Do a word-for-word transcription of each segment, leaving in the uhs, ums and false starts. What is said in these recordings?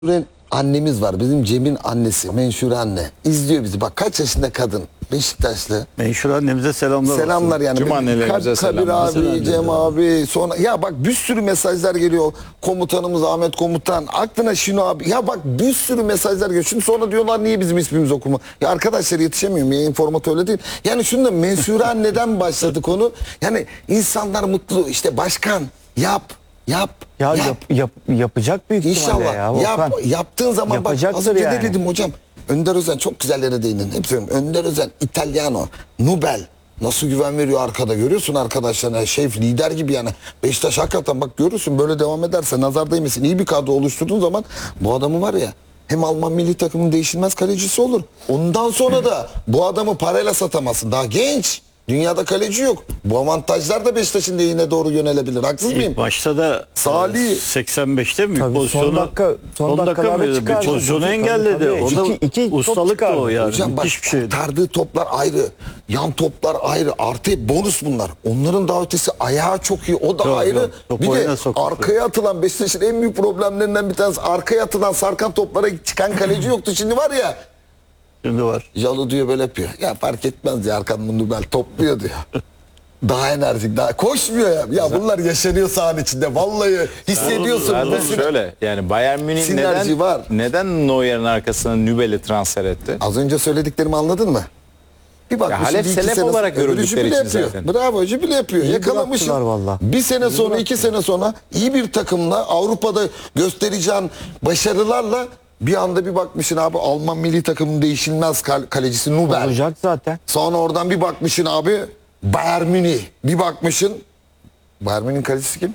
Menşure annemiz var. Bizim Cem'in annesi. Menşure anne. İzliyor bizi. Bak kaç yaşında kadın. Beşiktaşlı. Menşure annemize selamlar Selamlar olsun. yani. Tüm annelerimize Kabir selamlar. abi, Selam Cem ederim. abi. Sonra ya bak bir sürü mesajlar geliyor. Komutanımız Ahmet Komutan. Aklına Şino abi. Ya bak bir sürü mesajlar geliyor. Şimdi sonra diyorlar niye bizim ismimizi okuma? Ya arkadaşlar yetişemiyorum. Yayın formatı öyle değil. Yani şunu da Menşure anneden başladı konu. Yani insanlar mutlu. İşte başkan yap. Yap. Ya yap. yap, yap, yapacak büyük ihtimalle İnşallah. ya. Yap, Volkan. yaptığın zaman bak az Yapacaktır önce yani. de dedim hocam. Önder Özen çok güzel yere değindin. Hep söylüyorum. Önder Özen, İtalyano, Nubel. Nasıl güven veriyor arkada görüyorsun arkadaşlarına. Şef lider gibi yani. Beşiktaş hakikaten bak görürsün böyle devam ederse nazar değmesin. İyi bir kadro oluşturduğun zaman bu adamı var ya hem Alman milli takımın değişilmez kalecisi olur. Ondan sonra da bu adamı parayla satamazsın. Daha genç. Dünyada kaleci yok. Bu avantajlar da Beşiktaş'ın lehine doğru yönelebilir. Haksız mıyım? İlk başta da Salih- seksen beşte mi Tabii pozisyonu son dakika- son dakikalarda mıydı? Bir çıkardı. pozisyonu Tabii, engelledi. tabii. O da İki- iki top ustalık da çıkardı. o yani. Hocam bak Müthiş bir şeydi. kurtardığı toplar ayrı. Yan toplar ayrı. Artı bonus bunlar. Onların daha ötesi ayağı çok iyi. O da Yok, ayrı. yok. Topu Bir de oyuna soktu. arkaya atılan Beşiktaş'ın en büyük problemlerinden bir tanesi. Arkaya atılan sarkan toplara çıkan kaleci yoktu. Şimdi var ya. Şimdi var. Yalı diyor böyle yapıyor. Ya fark etmez ya arkanın Nubel topluyor diyor. Daha enerjik, daha koşmuyor ya. Ya bunlar yaşanıyor sahanın içinde. Vallahi hissediyorsun. Zaten Mesela- şöyle yani Bayern Münih Sinerji neden, var. neden Neuer'in arkasına Nübel'i transfer etti? Az önce söylediklerimi anladın mı? Bir bak, Ya Halep Selep olarak görüldükleri için zaten. Bravo, jübile yapıyor. İyi Yakalamışım. bıraktılar valla. Bir sene sonra, iki sene sonra iyi bir takımla Avrupa'da göstereceğin başarılarla bir anda bir bakmışsın abi Alman milli takımın değişilmez kal- kalecisi Nubel. Olacak zaten. Sonra oradan bir bakmışsın abi Bayern Münih. Bir bakmışsın Bayern Münih'in kalecisi kim?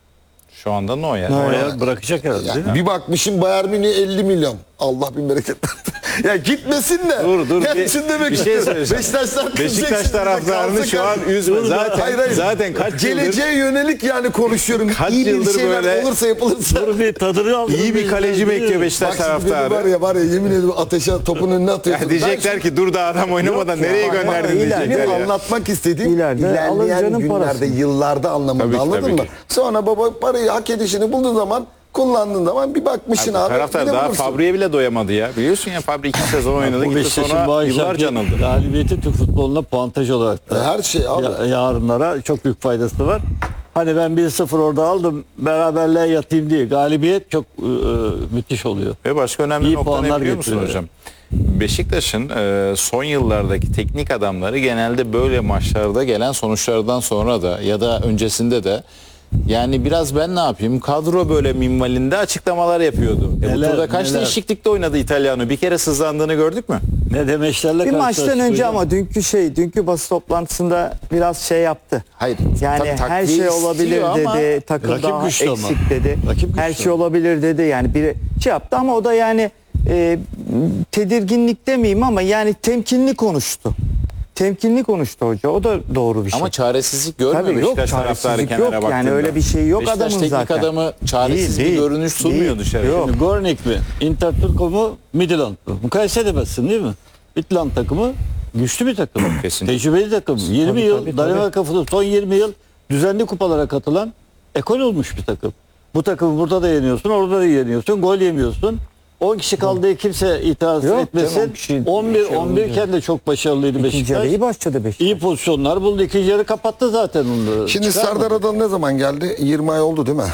Şu anda Neuer. Oraya bırakacak herhalde değil mi? Yani bir bakmışım Bayern Münih elli milyon. Allah bin bereket versin. Ya gitmesin de. Dur dur Ya bir, şunu demek bir şey istiyorum. söyleyeceğim. Beşiktaşlar Beşiktaş kızacaksın, taraftarını kalsın şu an kalsın. üzme. Dur, Zaten hayır, hayır. zaten kaç yıldır Geleceğe yönelik yani konuşuyorum. Kaç İyi bir yıldır şeyler böyle- olursa yapılırsa. Dur bir tadını al. iyi bir kaleci bekliyor Bak Beşiktaş şimdi dedi, var taraftarı. ya var ya yemin ediyorum ateşe topun önüne atıyorsun. Ya diyecekler ki dur da adam oynamadan nereye Bak, bak, gönderdin ileride diyecekler ya. anlatmak istediğim İleride alır ilerleyen canın günlerde, parasını. yıllarda anlamında Tabii ki, anladın tabii mı? ki. Sonra baba parayı hak edişini bulduğu zaman kullandığın zaman bir bakmışsın Abi, abi. taraftar bir de daha bulursun. Fabri'ye bile doyamadı ya. Biliyorsun ya Fabri iki sezon oynadı Bu gitti Beşiktaş'ın bu sonra yıllarca akşamki anıldı. galibiyeti Türk futboluna puantaj olarak da Her şey abi. ya- yarınlara çok büyük faydası var. Hani ben bir sıfır orada aldım beraberliğe yatayım diye. Galibiyet çok e, müthiş oluyor. Ve başka önemli İyi nokta ne puanlar biliyor musun getiriyor. hocam? Beşiktaş'ın e, son yıllardaki teknik adamları genelde böyle maçlarda gelen sonuçlardan sonra da ya da öncesinde de yani biraz ben ne yapayım kadro böyle minvalinde açıklamalar yapıyordu. E, bu Neler, turda kaç neler. değişiklikte oynadı İtalyano? Bir kere sızlandığını gördük mü? Ne demeçlerle Bir maçtan karşılaştık önce hocam. ama dünkü şey, dünkü basın toplantısında biraz şey yaptı. Hayır. Yani tabii her takviye şey olabilir istiyor ama dedi. Takım rakip daha güçlü ama. eksik dedi. Rakip Her güçlü. şey olabilir dedi. Yani bir şey yaptı ama o da yani e, tedirginlik demeyeyim ama yani temkinli konuştu. Temkinli konuştu hoca. O da doğru bir şey. Ama çaresizlik görmüyor Tabii yok, Beşiktaş taraftarı çaresizlik kenara yok. Yani baktığında. öyle bir şey yok Beşiktaş adamın teknik zaten. adamı çaresiz Değil, bir değil. görünüş sunmuyor Değil. dışarı. Yok. Şimdi Gornik mi? Interturko mu? Midland mı? Mukayese edemezsin değil mi? Midland takımı güçlü bir takım. Kesinlikle. Tecrübeli takım. yirmi Tabii, yıl tabii, Danimarka futbolu son yirmi yıl düzenli kupalara katılan ekol olmuş bir takım. Bu takımı burada da yeniyorsun, orada da yeniyorsun, gol yemiyorsun. on kişi kaldığı kimse itiraz Yok etmesin. canım, on kişi- on bir şey on bir iken de çok başarılıydı İkinci yarı Beşiktaş. iyi başladı Beşiktaş. İyi pozisyonlar buldu. İkinci yarı kapattı zaten onları. Şimdi Çıkarmadı. Serdar Adalı ne zaman geldi? yirmi ay oldu değil mi?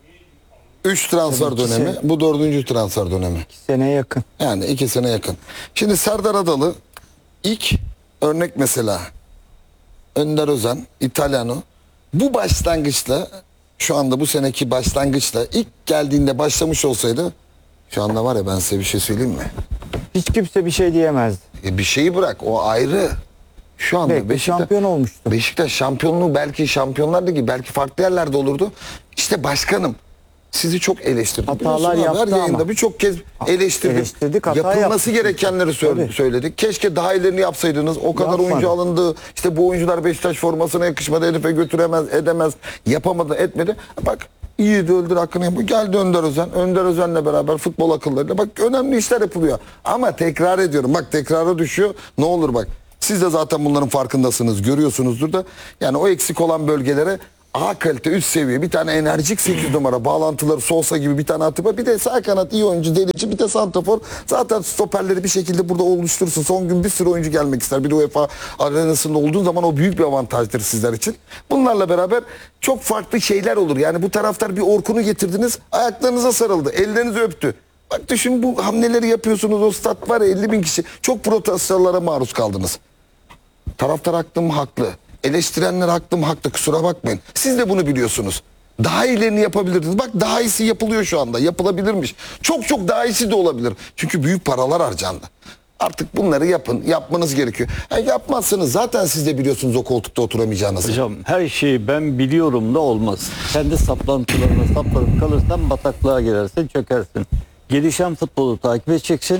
üç transfer Tabii, iki dönemi. sene. Bu dördüncü transfer dönemi. Seneye yakın. Yani iki sene yakın. Şimdi Serdar Adalı ilk örnek mesela Önder Özen, İtalyano bu başlangıçla şu anda bu seneki başlangıçla ilk geldiğinde başlamış olsaydı şu anda var ya ben size bir şey söyleyeyim mi? Hiç kimse bir şey diyemezdi. E bir şeyi bırak o ayrı. Şu anda Belki Beşiktaş, şampiyon olmuştu. Beşiktaş şampiyonluğu belki Şampiyonlar Ligi belki farklı yerlerde olurdu. İşte başkanım sizi çok eleştirdim. Hatalar Biliyorsun abi, yaptı her yayında ama. birçok kez eleştirdik. Eleştirdik, hata Yapılması yaptı. gerekenleri sö- Tabii. söyledik. Keşke daha ilerini yapsaydınız. O kadar Yapmadı. oyuncu alındı. İşte bu oyuncular Beşiktaş formasına yakışmadı. Herife götüremez, edemez. Yapamadı, etmedi. Bak iyi de öldür hakkını yapıyor. Geldi Önder Özen. Önder Özen'le beraber futbol akıllarıyla. Bak önemli işler yapılıyor. Ama tekrar ediyorum. Bak tekrara düşüyor. Ne olur bak. Siz de zaten bunların farkındasınız. Görüyorsunuzdur da. Yani o eksik olan bölgelere A kalite üst seviye bir tane enerjik sekiz numara bağlantıları Sosa gibi bir tane atıp bir de sağ kanat iyi oyuncu delici bir de santrafor zaten stoperleri bir şekilde burada oluşturursun. Son gün bir sürü oyuncu gelmek ister. Bir de UEFA arenasında olduğun zaman o büyük bir avantajdır sizler için. Bunlarla beraber çok farklı şeyler olur. Yani bu taraftar bir Orkun'u getirdiniz ayaklarınıza sarıldı ellerinizi öptü. Bak düşün bu hamleleri yapıyorsunuz o stat var ya elli bin kişi çok protestolara maruz kaldınız. Taraftar haklı mı? Haklı. Eleştirenler haklı mı? Haklı. Kusura bakmayın. Siz de bunu biliyorsunuz. Daha iyilerini yapabilirdiniz. Bak daha iyisi yapılıyor şu anda. Yapılabilirmiş. Çok çok daha iyisi de olabilir. Çünkü büyük paralar harcandı. Artık bunları yapın. Yapmanız gerekiyor. Yani yapmazsanız zaten siz de biliyorsunuz o koltukta oturamayacağınızı. Hocam her şeyi ben biliyorum da olmaz. Kendi saplantılarına saplanıp kalırsan bataklığa girersin, çökersin. Gelişen futbolu takip edeceksin.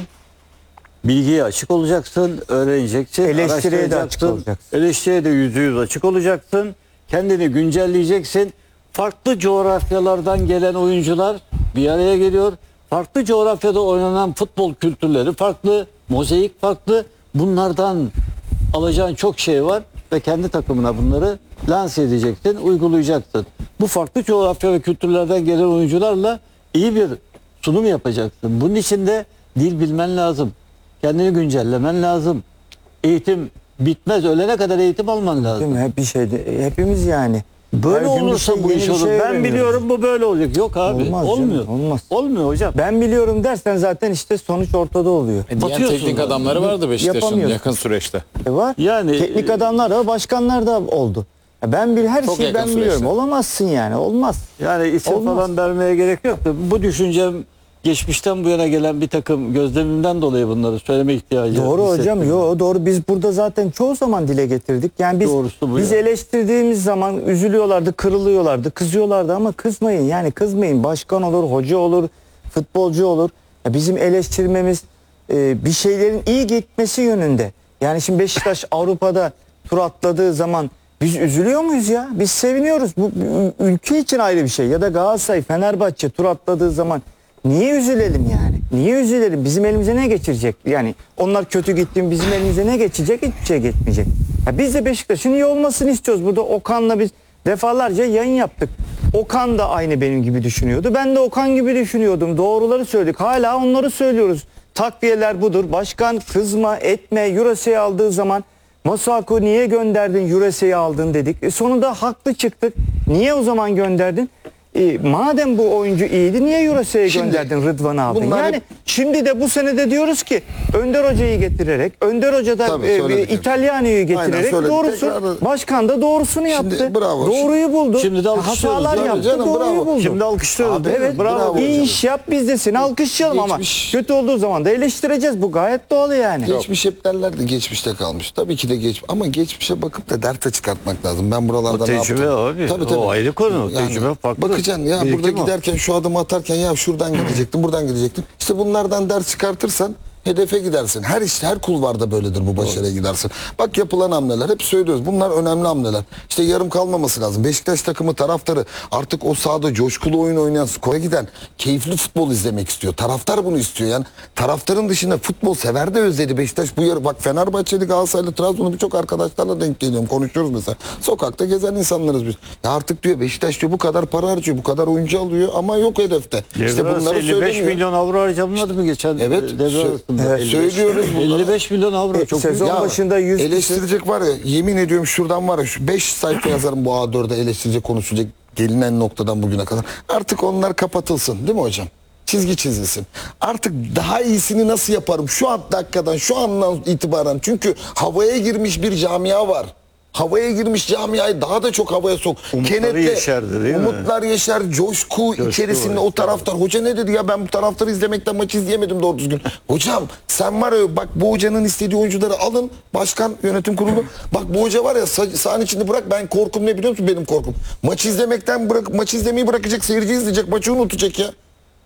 Bilgiye açık olacaksın, öğreneceksin, Eleştiriye de açık araştıracaksın. olacaksın. Eleştiriye de yüzde yüz açık olacaksın. Kendini güncelleyeceksin. Farklı coğrafyalardan gelen oyuncular bir araya geliyor. Farklı coğrafyada oynanan futbol kültürleri farklı, mozaik farklı. Bunlardan alacağın çok şey var ve kendi takımına bunları lanse edeceksin, uygulayacaksın. Bu farklı coğrafya ve kültürlerden gelen oyuncularla iyi bir sunum yapacaksın. Bunun için de dil bilmen lazım. Kendini güncellemen lazım. Eğitim bitmez. Ölene kadar eğitim alman lazım. Değil mi? Hep bir şeyde hepimiz yani. Böyle Her gün bir olursa şey, bu yeni iş bir olur. şey Ben öğreniyoruz. biliyorum bu böyle olacak. Yok abi. Olmaz olmuyor. canım, olmaz. Olmuyor hocam. Ben biliyorum dersen zaten işte sonuç ortada oluyor. E, diğer Batıyorsun teknik zaten. adamları vardı Beşiktaş'ın Yapamıyorsun. yakın süreçte. E var. Yani, teknik e, adamlar da başkanlar da oldu. Ya ben bil her Çok şeyi yakın ben biliyorum. süreçte. Olamazsın yani. Olmaz. Yani isim Olmaz. falan vermeye gerek yok da bu düşüncem geçmişten bu yana gelen bir takım gözlemimden dolayı bunları söyleme ihtiyacı Doğru hocam. hissettim. Yo doğru. Biz burada zaten çoğu zaman dile getirdik. Yani biz Doğrusu bu biz ya. eleştirdiğimiz zaman üzülüyorlardı, kırılıyorlardı, kızıyorlardı ama kızmayın. Yani kızmayın. Başkan olur, hoca olur, futbolcu olur. Ya bizim eleştirmemiz e, bir şeylerin iyi gitmesi yönünde. Yani şimdi Beşiktaş Avrupa'da tur atladığı zaman biz üzülüyor muyuz ya? Biz seviniyoruz. Bu ü- ülke için ayrı bir şey. Ya da Galatasaray, Fenerbahçe tur atladığı zaman niye üzülelim yani? Niye üzülelim? Bizim elimize ne geçirecek? Yani onlar kötü gitti mi bizim elimize ne geçecek? Hiçbir şey geçmeyecek. Ya biz de Beşiktaş'ın iyi olmasını istiyoruz. Burada Okan'la biz defalarca yayın yaptık. Okan da aynı benim gibi düşünüyordu. Ben de Okan gibi düşünüyordum. Doğruları söyledik. Hala onları söylüyoruz. Takviyeler budur. Başkan kızma, etme. Eurose'yi aldığı zaman Masuaku niye gönderdin, Eurose'yi aldın dedik. E sonunda haklı çıktık. Niye o zaman gönderdin? E, madem bu oyuncu iyiydi niye Eurose'ye Şimdi gönderdin, Rıdvan'ı aldın? bunlar Yani hep- şimdi de bu sene de diyoruz ki Önder Hoca'yı getirerek, Önder Hoca da Tabii, e, söyledik. İtalyano'yu Aynen, getirerek söyledik. doğrusu, Tekrar- başkan da doğrusunu Şimdi yaptı. bravo. Doğruyu buldu. Şimdi de alkışlıyoruz. Hatalar Tabii yaptı, canım, doğruyu bravo. buldu. Şimdi alkışlıyoruz. Abi, değil mi? Evet, bravo bravo. İyi hocam. iş yap, biz de seni alkışlayalım Geçmiş- ama kötü olduğu zaman da eleştireceğiz. Bu gayet doğal yani. Geçmiş hep derler de geçmişte kalmış. Tabii ki de geç ama geçmişe bakıp da derte çıkartmak lazım. Ben buralarda O ne tecrübe yaptım? abi. O ayrı konu. Tecrübe farklı. Bakacaksın ya Birikim burada o. giderken şu adımı atarken ya şuradan gidecektim buradan gidecektim. İşte bunlardan ders çıkartırsan hedefe gidersin. Her işte her kulvarda böyledir bu başarıya gidersin. Bak yapılan hamleler hep söylüyoruz. Bunlar önemli hamleler. İşte yarım kalmaması lazım. Beşiktaş takımı taraftarı artık o sahada coşkulu oyun oynayan skora giden keyifli futbol izlemek istiyor. Taraftar bunu istiyor. Yani taraftarın dışında futbol sever de özledi Beşiktaş bu yarı. Bak Fenerbahçeli, Galatasaraylı, Trabzon'u birçok arkadaşlarla denk geliyorum. Konuşuyoruz mesela. Sokakta gezen insanlarız biz. Ya artık diyor Beşiktaş diyor bu kadar para harcıyor. Bu kadar oyuncu alıyor ama yok hedefte. İşte bunları elli beş söylemiyor. milyon avro harcanmadı mı geçen Evet, devre sö- arasında? evet, elli beş söylüyoruz bunları. elli beş milyon avro E, çok sezon büyük. başında yüz eleştirecek var ya yemin ediyorum şuradan var ya şu beş sayfa yazarım bu A dört'e eleştirecek konuşacak gelinen noktadan bugüne kadar. Artık onlar kapatılsın değil mi hocam? Çizgi çizilsin. Artık daha iyisini nasıl yaparım şu an dakikadan şu andan itibaren çünkü havaya girmiş bir camia var. Havaya girmiş camiayı daha da çok havaya sok. Umutları yeşerdi, değil mi? umutlar yeşer, coşku, içerisinde var, o taraftar. Hoca ne dedi ya ben bu taraftarı izlemekten maçı izleyemedim doğru düzgün. Hocam sen var ya bak bu hocanın istediği oyuncuları alın. Başkan, yönetim kurulu. Bak bu hoca var ya sah- sahanın içinde bırak ben korkum ne biliyor musun benim korkum? Maçı izlemekten bırak maçı izlemeyi bırakacak, seyirci izleyecek, maçı unutacak ya.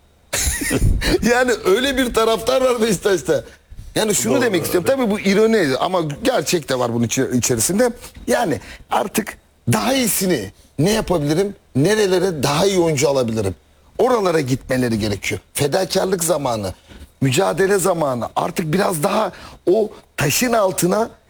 Yani öyle bir taraftar var Beşiktaş'ta. Yani şunu Doğru, demek istiyorum. Tabii bu ironi ama gerçek de var bunun içi- içerisinde. Yani artık daha iyisini ne yapabilirim? Nerelere daha iyi oyuncu alabilirim? Oralara gitmeleri gerekiyor. Fedakarlık zamanı, mücadele zamanı. Artık biraz daha o taşın altına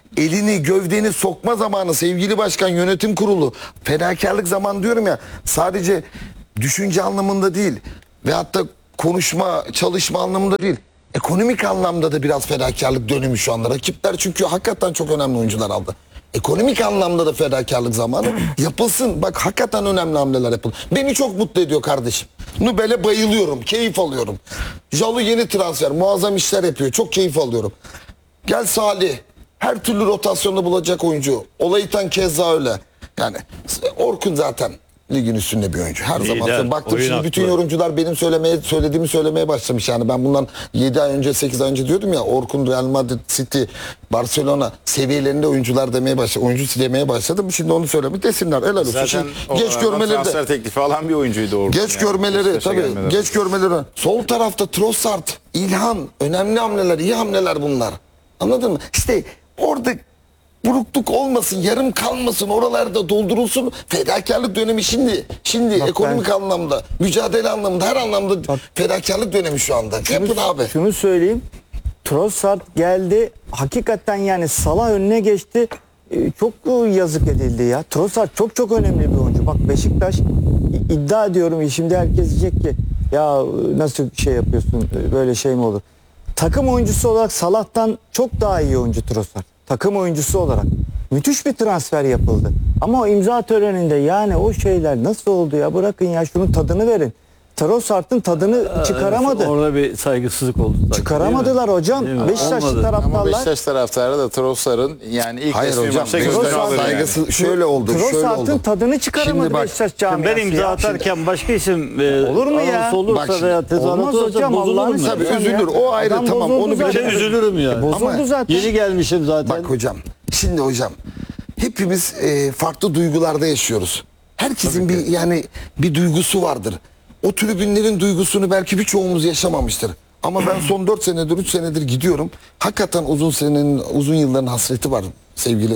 elini gövdeni sokma zamanı sevgili başkan, yönetim kurulu, fedakarlık zaman diyorum ya, sadece düşünce anlamında değil ve hatta konuşma çalışma anlamında değil, ekonomik anlamda da biraz fedakarlık dönemi şu anda. Rakipler çünkü hakikaten çok önemli oyuncular aldı. Ekonomik anlamda da fedakarlık zamanı yapılsın. Bak hakikaten önemli hamleler yapıldı. Beni çok mutlu ediyor kardeşim. Nubel'e bayılıyorum. Keyif alıyorum. Jalu yeni transfer. Muazzam işler yapıyor. Çok keyif alıyorum. Gel Salih. Her türlü rotasyonda bulacak oyuncu. Olaytan keza öyle. Yani Orkun zaten ligin üstünde bir oyuncu. Her Lider, zaman. Baktım oyun şimdi bütün aklı. yorumcular benim söylemeye söylediğimi söylemeye başlamış. Yani ben bundan yedi ay önce sekiz ay önce diyordum ya, Orkun, Real Madrid, City, Barcelona seviyelerinde oyuncular demeye başladı. Oyuncu demeye başladım. Şimdi onu söylemek desinler. Helal olsun. Zaten Şimdi o geç arada görmeleri de. transfer teklifi alan bir oyuncuydu orada. Geç Yani. görmeleri Beşiktaş'a tabii. gelmeden Geç görmeleri. Sol tarafta Trossard, İlhan, önemli hamleler, iyi hamleler bunlar. Anladın mı? İşte orada burukluk olmasın, yarım kalmasın, oralarda doldurulsun. Fedakarlık dönemi şimdi. Şimdi Bak ekonomik ben- anlamda, mücadele anlamında, her anlamda fedakarlık dönemi şu anda. Yapın abi. Şunu söyleyeyim. Trossard geldi. Hakikaten yani Salah önüne geçti. Ee, Çok yazık edildi ya. Trossard çok çok önemli bir oyuncu. Bak Beşiktaş i- iddia ediyorum. Şimdi herkes diyecek ki ya nasıl şey yapıyorsun, böyle şey mi olur? Takım oyuncusu olarak Salah'tan çok daha iyi oyuncu Trossard. Takım oyuncusu olarak. Müthiş bir transfer yapıldı. Ama o imza töreninde yani o şeyler nasıl oldu ya? Bırakın ya, şunun tadını verin. Trossard'ın tadını çıkaramadı. Orada bir saygısızlık oldu. sanki, Çıkaramadılar değil mi? hocam. Değil mi? Beşiktaşlı Olmadı. Ama taraftarlar Beşiktaş taraftarı da Trossard'ın yani ilk Hayır resmi hocam. maçta Beşiktaş gösterdi yani. saygısı şöyle oldu. Şöyle Trossard'ın oldu. tadını çıkaramadı Şimdi bak, Beşiktaş Şimdi camiası. ben imza ya. atarken başka isim e, Olur mu ya? anons olursa Bak şimdi, veya tezahürat olmaz olursa hocam, bozulur Allah'ını mu? Tabii Hocam üzülür. ya. O ayrı, Adam tamam. bozuldu Onu zaten. bir Ben üzülürüm yani. Bozuldu Ama zaten. Yeni gelmişim zaten. Bak hocam, şimdi hocam hepimiz e, farklı duygularda yaşıyoruz. Herkesin bir yani bir duygusu vardır. O tribünlerin duygusunu belki birçoğumuz yaşamamıştır. Ama ben son dört senedir, üç senedir gidiyorum. Hakikaten uzun senenin, uzun yılların hasreti var sevgili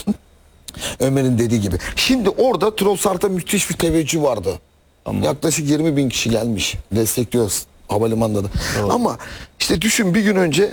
Ömer'in dediği gibi. Şimdi orada Trossard'a müthiş bir teveccüh vardı. Yaklaşık yirmi bin kişi gelmiş. Destekliyoruz havalimanında da. Ama işte düşün, bir gün önce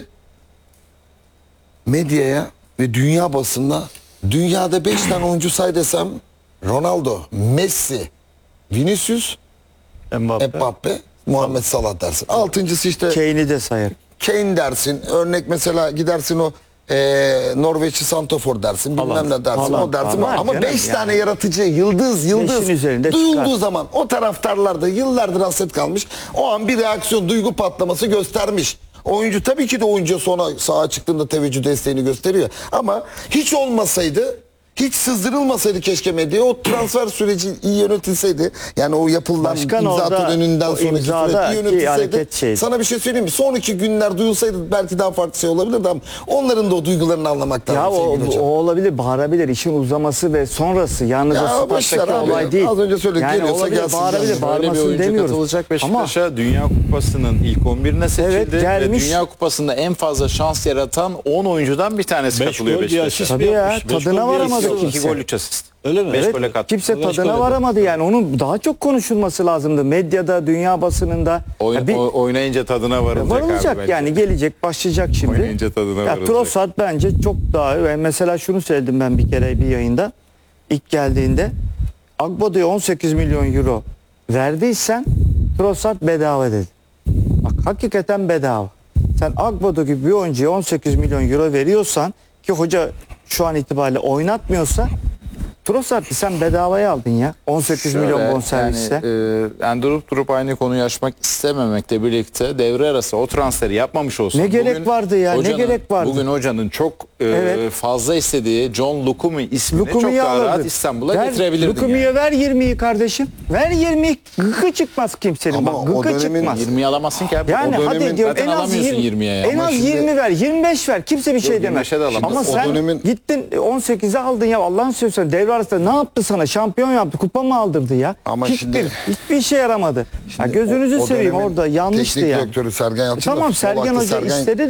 medyaya ve dünya basınına dünyada beş tane oyuncu say desem Ronaldo, Messi, Vinicius, Mbappe. Mbappe, Muhammed Salah dersin. Altıncısı işte Kane'i de sayar. Kane dersin. Örnek mesela gidersin o e, Norveçli Santofor dersin. Bilmem Haaland. ne dersin. Haaland, O dersin. Haaland Ama canım beş yani. tane yaratıcı, yıldız, yıldız Beşin üzerinde duyulduğu çıkar. zaman o taraftarlarda yıllardır hasret kalmış. O an bir reaksiyon, duygu patlaması göstermiş. Oyuncu tabii ki de oyuncuya sonra sağa çıktığında teveccüh desteğini gösteriyor. Ama hiç olmasaydı, hiç sızdırılmasaydı keşke medyaya, o transfer süreci iyi yönetilseydi. Yani o yapılan Başkan imza orada, töreninden o sonraki imzada süreç iyi ki yönetilseydi. hareket şeydi. Sana bir şey söyleyeyim mi? Sonraki günler duyulsaydı belki daha farklı şey olabilirdi ama onların da o duygularını anlamak lazım Ya o, sevgili o hocam. olabilir, bağırabilir. İşin uzaması ve sonrası. Yalnız Ya o boş ver stattaki abi. olay değil. Az önce söyledik, geliyorsa olabilir, gelsin bağırabilir, canım. Böyle bir bağırmasın oyuncu demiyoruz. katılacak Ama Beşiktaş'a Dünya Kupası'nın ilk on birine seçildi Evet, gelmiş. ve Dünya Kupası'nda en fazla şans yaratan on oyuncudan bir tanesi Beş katılıyor gol, bir Beşiktaş'a. asist Tabii mi ya, yapmış? Beş tadına gol, bir varamadı asist. kimse. İki gol, üç asist. Öyle mi? Beş Evet. gole kattı. kimse Beş tadına gol varamadı yani. Onun daha çok konuşulması lazımdı. Medyada, dünya basınında. Oyn- Ya bir- o- oynayınca tadına varılacak, varılacak abi bence. yani, gelecek, başlayacak şimdi. Oynayınca tadına Ya varılacak. Trossard bence çok daha, yani mesela şunu söyledim ben bir kere bir yayında ilk geldiğinde, Agbo'ya on sekiz milyon euro verdiysen Trossard bedava dedi. Bak hakikaten bedava. Sen Agbo'da gibi bir oyuncuya on sekiz milyon euro veriyorsan, ki hoca şu an itibariyle oynatmıyorsa, Trossard'ı sen bedavaya aldın ya. on sekiz Şöyle, milyon bonservisle. Yani, e, yani durup durup aynı konuyu açmak istememekle birlikte devre arası o transferi yapmamış olsun. Ne gerek vardı ya, ne gerek vardı? Bugün hocanın çok e, Evet. fazla istediği John Lukumi ismini Lukumi'yi çok daha alırdı. rahat İstanbul'a Ver, getirebilirdin. Lukumi'ye yani. ver yirmiyi kardeşim. Ver yirmiyi. Gıkı çıkmaz kimsenin. Ama Bak o gıkı dönemin çıkmaz. yirmiyi alamazsın ki abi. Yani o hadi dönemin diyorum zaten en az alamıyorsun yirmi, yirmiye ya. en Ama az şimdi- yirmi ver. yirmi beş ver. Kimse bir şey demez. yirmi beşe de alamazsın. Ama O sen dönemin- gittin on sekize aldın ya, Allah'ını seversen devre arasında ne yaptı sana? Şampiyon yaptı. Kupa mı aldırdı ya? Ama Hiçbir, şimdi- hiçbir işe yaramadı. Ya gözünüzü O- o seveyim, dönemin orada yanlıştı teknik yani. direktörü Sergen Yalçın E da tamam, kusura Sergen bakma, Hoca Sergen- istedi de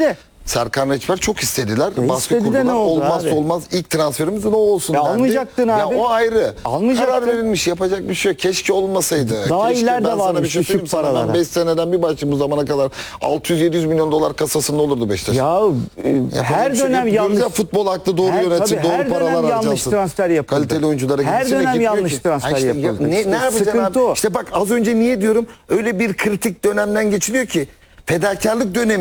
Serkan Reçber çok istediler. E Baskı istedi de kurdular. ne oldu Olmazsa abi? olmaz ilk transferimiz de o olsun Ya dendi. almayacaktın Ya abi. o ayrı. Almayacaktın. Karar verilmiş. Yapacak bir şey yok. Keşke olmasaydı. Daha Keşke. ileride Ben sana varmış bir şey düşük söyleyeyim sana. Ben paralara. beş seneden bir başlayayım bu zamana kadar altı yüz yedi yüz milyon dolar kasasında olurdu Beşiktaş. Ya e, Yapacak her bir şey dönem yok. Diyoruz yanlış ya, futbol aklı doğru Her- yönetsin, tabii, doğru her paralar dönem yanlış harcansın. transfer yapıldı. Kaliteli oyunculara Her gitsin ve dönem gitmiyor yanlış ki. transfer Ha işte ya, yapıldı. Ne, ne İşte yapacaksın sıkıntı abi? o. İşte bak az önce niye diyorum öyle bir kritik dönemden geçiliyor ki fedakarlık dönemi